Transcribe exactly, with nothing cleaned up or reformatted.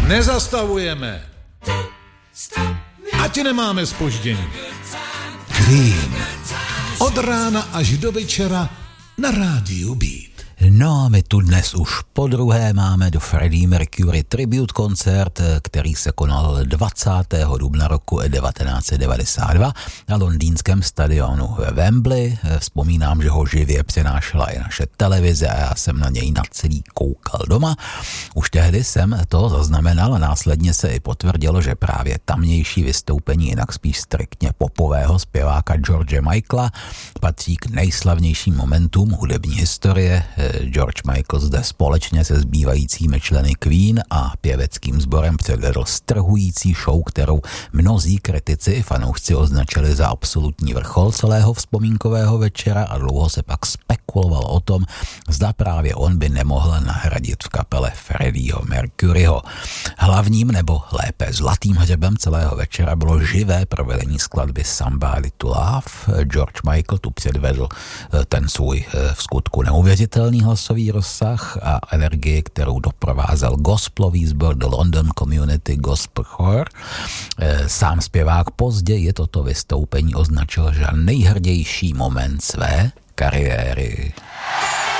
Nezastavujeme. Ať nemáme zpoždění. Queen. Od rána až do večera na rádiu Beat. No a my tu dnes už po druhé máme do Freddie Mercury tribute koncert, který se konal dvacátého dubna roku devatenáct set devadesát dva na londýnském stadionu ve Wembley. Vzpomínám, že ho živě přenášela i naše televize a já jsem na něj na celý koukal doma. Už tehdy jsem to zaznamenal a následně se i potvrdilo, že právě tamnější vystoupení jinak spíš striktně popového zpěváka George Michaela patří k nejslavnějším momentům hudební historie. George Michael zde společně se zbývajícími členy Queen a pěveckým sborem předvedl strhující show, kterou mnozí kritici i fanoušci označili za absolutní vrchol celého vzpomínkového večera a dlouho se pak spekulovalo o tom, zda právě on by nemohl nahradit v kapele Freddieho Mercuryho. Hlavním nebo lépe zlatým hřebem celého večera bylo živé provedení skladby Somebody to Love. George Michael tu předvedl ten svůj v skutku neuvěřitelný hlasový rozsah a energii, kterou doprovázel gospelový sbor The London Community Gospel Choir. Sám zpěvák později toto vystoupení označil za nejhrdější moment své kariéry.